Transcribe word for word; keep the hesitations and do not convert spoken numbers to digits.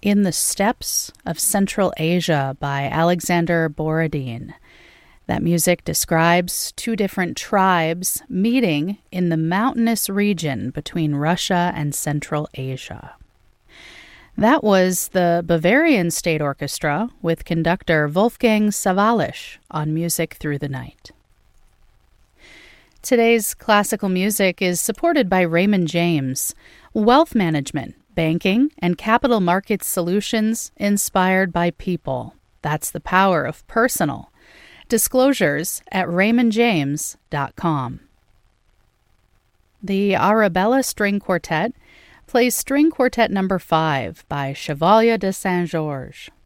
In the Steppes of Central Asia by Alexander Borodin. That music describes two different tribes meeting in the mountainous region between Russia and Central Asia. That was the Bavarian State Orchestra with conductor Wolfgang Sawallisch on Music Through the Night. Today's classical music is supported by Raymond James, wealth management, banking, and capital markets solutions inspired by people. That's the power of personal. Disclosures at raymond james dot com. The Arabella String Quartet plays String Quartet number five by Chevalier de Saint-Georges.